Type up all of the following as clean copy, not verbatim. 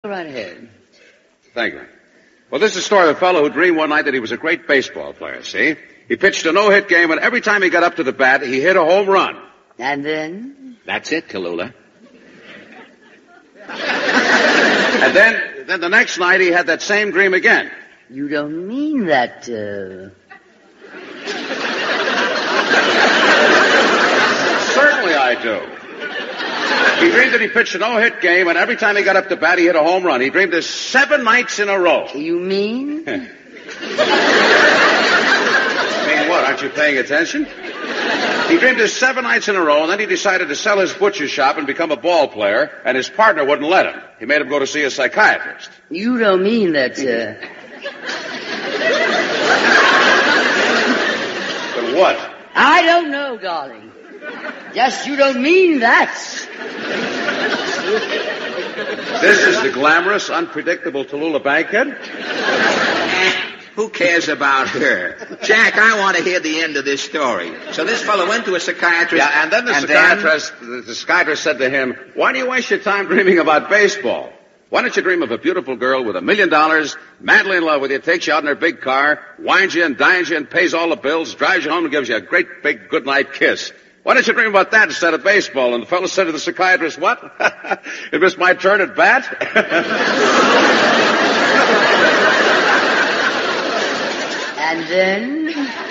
right ahead. Thank you. Well, this is the story of a fellow who dreamed one night that he was a great baseball player, see? He pitched a no-hit game, and every time he got up to the bat, he hit a home run. And then? That's it, Tallulah. And then the next night, he had that same dream again. You don't mean that, Certainly I do. He dreamed that he pitched a no-hit game, and every time he got up to bat, he hit a home run. He dreamed this 7 nights in a row. You mean? Mean what? Aren't you paying attention? He dreamed this 7 nights in a row, and then he decided to sell his butcher shop and become a ball player, and his partner wouldn't let him. He made him go to see a psychiatrist. You don't mean that, But what? I don't know, darling. Yes, you don't mean that. This is the glamorous, unpredictable Tallulah Bankhead? Who cares about her? Jack, I want to hear the end of this story. So this fellow went to a psychiatrist. Yeah, and then the psychiatrist said to him, why do you waste your time dreaming about baseball? Why don't you dream of a beautiful girl with $1 million, madly in love with you, takes you out in her big car, wines you and dines you and pays all the bills, drives you home and gives you a great big goodnight kiss? Why don't you dream about that instead of baseball? And the fellow said to the psychiatrist, what? It was my turn at bat? And then?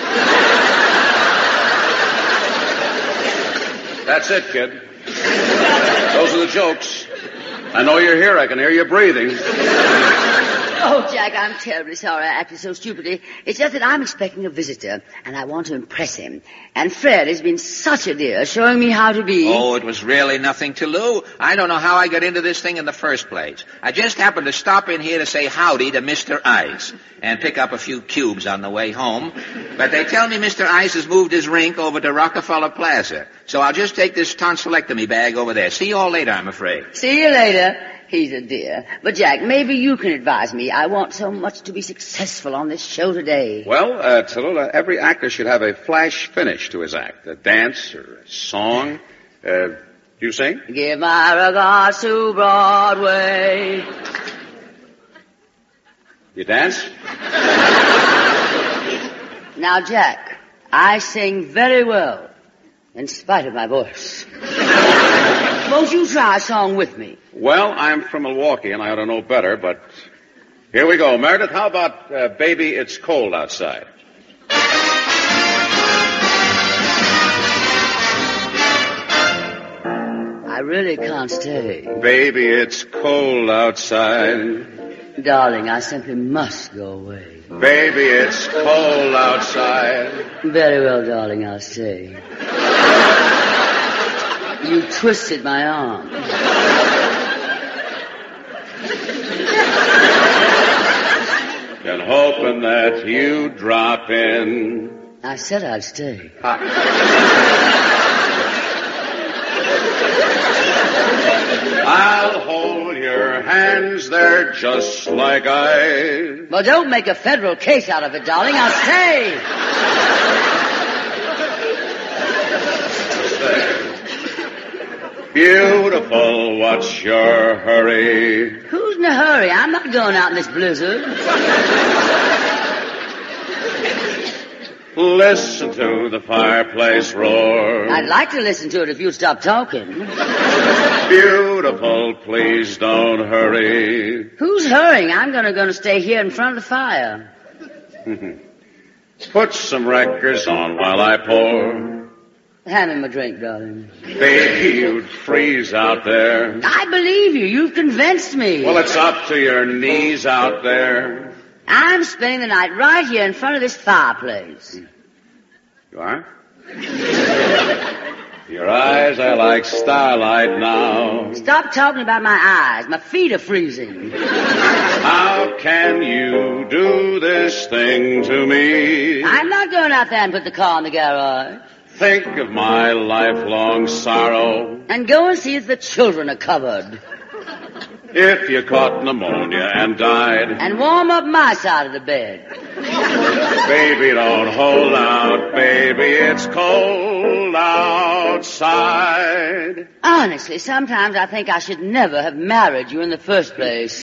That's it, kid. Those are the jokes. I know you're here. I can hear you breathing. Oh, Jack, I'm terribly sorry I acted so stupidly. It's just that I'm expecting a visitor, and I want to impress him. And Fred has been such a dear, showing me how to be. Oh, it was really nothing to Lou. I don't know how I got into this thing in the first place. I just happened to stop in here to say howdy to Mr. Ice and pick up a few cubes on the way home. But they tell me Mr. Ice has moved his rink over to Rockefeller Plaza. So I'll just take this tonsillectomy bag over there. See you all later, I'm afraid. See you later. He's a dear. But, Jack, maybe you can advise me. I want so much to be successful on this show today. Well, Tallulah, every actor should have a flash finish to his act. A dance or a song. Do you sing? Give my regards to Broadway. You dance? Now, Jack, I sing very well, in spite of my voice. Won't you try a song with me? Well, I'm from Milwaukee, and I ought to know better, but here we go. Meredith, how about Baby, It's Cold Outside? I really can't stay. Baby, it's cold outside. Darling, I simply must go away. Baby, it's cold outside. Very well, darling, I'll stay. You twisted my arm. And hoping that you drop in. I said I'd stay. I'll hold your hands there just like I... Well, don't make a federal case out of it, darling. I'll stay. Beautiful, what's your hurry? Who's in a hurry? I'm not going out in this blizzard. Listen to the fireplace roar. I'd like to listen to it if you'd stop talking. Beautiful, please don't hurry. Who's hurrying? I'm gonna stay here in front of the fire. Put some records on while I pour. Hand me my drink, darling. Baby, you'd freeze out there. I believe you. You've convinced me. Well, it's up to your knees out there. I'm spending the night right here in front of this fireplace. You are? Your eyes are like starlight now. Stop talking about my eyes. My feet are freezing. How can you do this thing to me? I'm not going out there and put the car in the garage. Think of my lifelong sorrow. And go and see if the children are covered. If you caught pneumonia and died. And warm up my side of the bed. Baby, don't hold out, baby, it's cold outside. Honestly, sometimes I think I should never have married you in the first place.